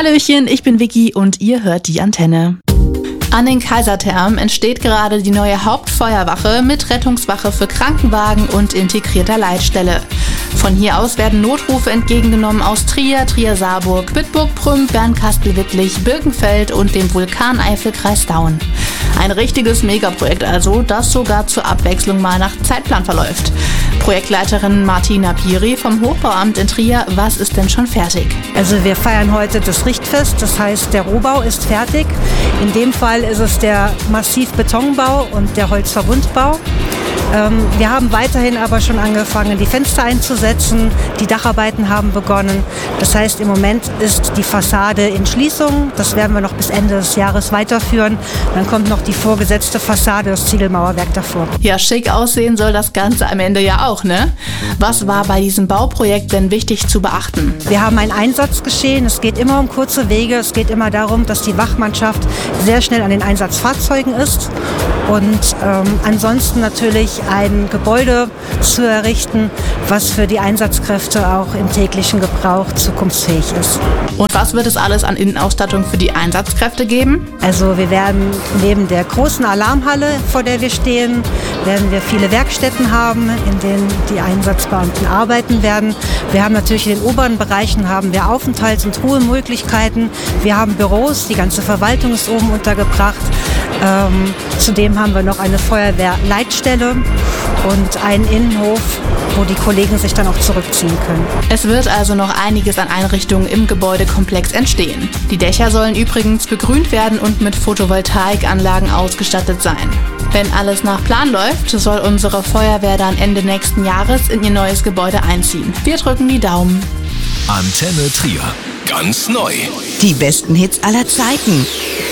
Hallöchen, ich bin Vicky und ihr hört die Antenne. An den Kaiserthermen entsteht gerade die neue Hauptfeuerwache mit Rettungswache für Krankenwagen und integrierter Leitstelle. Von hier aus werden Notrufe entgegengenommen aus Trier, Trier-Saarburg, Bitburg, Prüm, Bernkastel-Wittlich, Birkenfeld und dem Vulkaneifelkreis Daun. Ein richtiges Megaprojekt also, das sogar zur Abwechslung mal nach Zeitplan verläuft. Projektleiterin Martina Piri vom Hochbauamt in Trier, was ist denn schon fertig? Also wir feiern heute das Richtfest, das heißt der Rohbau ist fertig. In dem Fall ist es der Massivbetonbau und der Holzverbundbau. Wir haben weiterhin aber schon angefangen, die Fenster einzusetzen. Die Dacharbeiten haben begonnen. Das heißt, im Moment ist die Fassade in Schließung. Das werden wir noch bis Ende des Jahres weiterführen. Dann kommt noch die vorgesetzte Fassade, das Ziegelmauerwerk davor. Ja, schick aussehen soll das Ganze am Ende ja auch, ne? Was war bei diesem Bauprojekt denn wichtig zu beachten? Wir haben ein Einsatzgeschehen. Es geht immer um kurze Wege. Es geht immer darum, dass die Wachmannschaft sehr schnell an den Einsatzfahrzeugen ist. Und ansonsten natürlich ein Gebäude zu errichten, was für die Einsatzkräfte auch im täglichen Gebrauch zukunftsfähig ist. Und was wird es alles an Innenausstattung für die Einsatzkräfte geben? Also wir werden neben der großen Alarmhalle, vor der wir stehen, werden wir viele Werkstätten haben, in denen die Einsatzbeamten arbeiten werden. Wir haben natürlich in den oberen Bereichen haben wir Aufenthalts- und Ruhemöglichkeiten. Wir haben Büros, die ganze Verwaltung ist oben untergebracht. Zudem haben wir noch eine Feuerwehrleitstelle und einen Innenhof, wo die Kollegen sich dann auch zurückziehen können. Es wird also noch einiges an Einrichtungen im Gebäudekomplex entstehen. Die Dächer sollen übrigens begrünt werden und mit Photovoltaikanlagen ausgestattet sein. Wenn alles nach Plan läuft, soll unsere Feuerwehr dann Ende nächsten Jahres in ihr neues Gebäude einziehen. Wir drücken die Daumen. Antenne Trier. Ganz neu. Die besten Hits aller Zeiten.